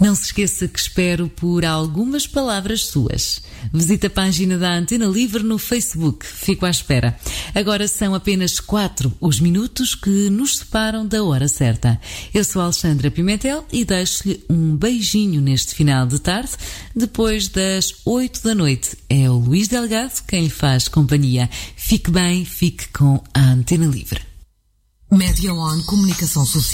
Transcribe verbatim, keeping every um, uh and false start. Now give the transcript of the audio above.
Não se esqueça que espero por algumas palavras suas. Visite a página da Antena Livre no Facebook. Fico à espera. Agora são apenas quatro os minutos que nos separam da hora certa. Eu sou a Alexandra Pimentel e deixo-lhe um beijinho neste final de tarde. Depois das oito da noite é o Luís Delgado quem lhe faz companhia. Fique bem, fique com a Antena Livre. Média On Comunicação Social.